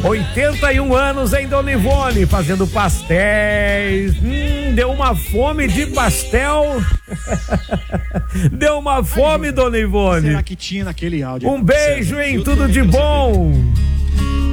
81 anos em Dona Ivone, fazendo pastéis. Deu uma fome de pastel. Deu uma fome, Dona Ivone. Será que tinha naquele áudio? Um beijo, hein? Tudo de bom.